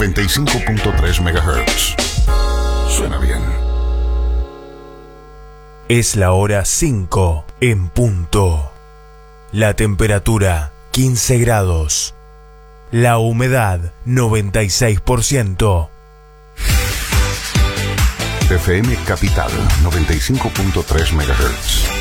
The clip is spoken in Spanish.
95.3 MHz. Suena bien. Es la hora 5 en punto. La temperatura 15 grados. La humedad 96%. FM Capital 95.3 MHz.